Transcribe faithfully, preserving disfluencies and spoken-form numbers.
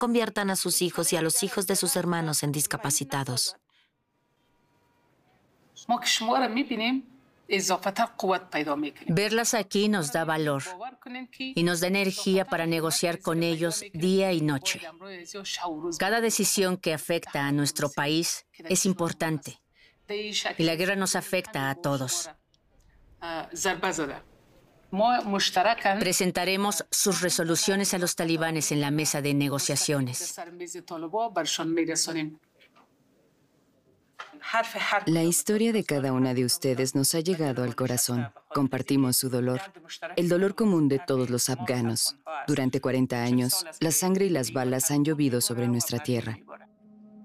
conviertan a sus hijos y a los hijos de sus hermanos en discapacitados. Verlas aquí nos da valor y nos da energía para negociar con ellos día y noche. Cada decisión que afecta a nuestro país es importante y la guerra nos afecta a todos. Presentaremos sus resoluciones a los talibanes en la mesa de negociaciones. La historia de cada una de ustedes nos ha llegado al corazón. Compartimos su dolor, el dolor común de todos los afganos. Durante cuarenta años, la sangre y las balas han llovido sobre nuestra tierra.